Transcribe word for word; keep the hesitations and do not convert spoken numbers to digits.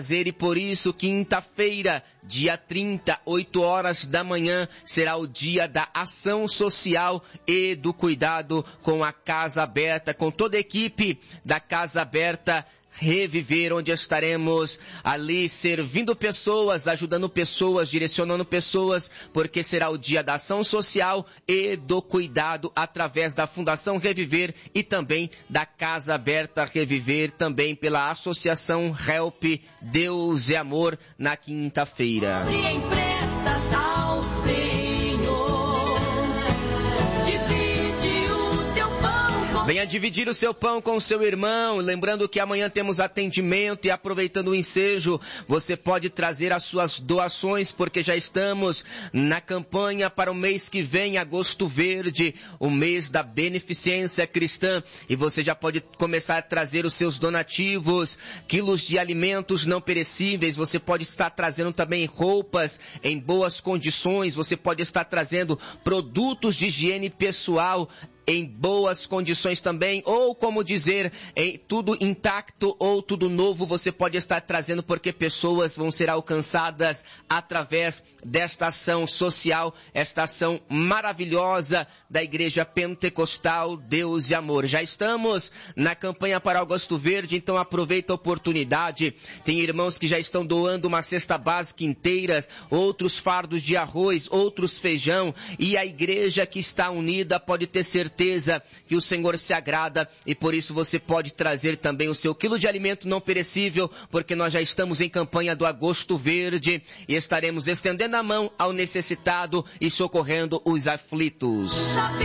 E por isso, quinta-feira, dia trinta, oito horas da manhã, será o dia da ação social e do cuidado com a Casa Aberta, com toda a equipe da Casa Aberta Reviver, onde estaremos ali servindo pessoas, ajudando pessoas, direcionando pessoas, porque será o dia da ação social e do cuidado através da Fundação Reviver e também da Casa Aberta Reviver, também pela Associação Help Deus e Amor, na quinta-feira. Venha dividir o seu pão com o seu irmão, lembrando que amanhã temos atendimento e aproveitando o ensejo, você pode trazer as suas doações, porque já estamos na campanha para o mês que vem, Agosto Verde, o mês da beneficência cristã, e você já pode começar a trazer os seus donativos, quilos de alimentos não perecíveis, você pode estar trazendo também roupas em boas condições, você pode estar trazendo produtos de higiene pessoal em boas condições também, ou como dizer, em tudo intacto ou tudo novo, você pode estar trazendo, porque pessoas vão ser alcançadas através desta ação social, esta ação maravilhosa da Igreja Pentecostal Deus e Amor. Já estamos na campanha para Agosto Verde, então aproveita a oportunidade. Tem irmãos que já estão doando uma cesta básica inteira, outros fardos de arroz, outros feijão, e a igreja que está unida pode ter certeza que o Senhor se agrada, e por isso você pode trazer também o seu quilo de alimento não perecível, porque nós já estamos em campanha do Agosto Verde e estaremos estendendo a mão ao necessitado e socorrendo os aflitos.